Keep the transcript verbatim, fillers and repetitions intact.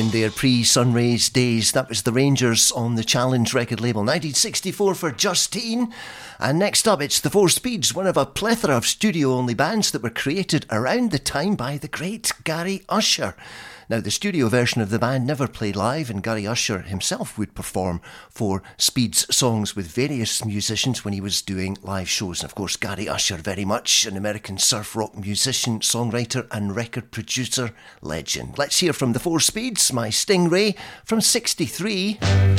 in their pre-Sunrays days. That was the Rangers on the Challenge record label. nineteen sixty-four for Justine. And next up, it's the Four Speeds, one of a plethora of studio-only bands that were created around the time by the great Gary Usher. Now, the studio version of the band never played live, and Gary Usher himself would perform Four Speeds songs with various musicians when he was doing live shows. And of course, Gary Usher, very much an American surf rock musician, songwriter and record producer legend. Let's hear from the Four Speeds, My Stingray from sixty-three.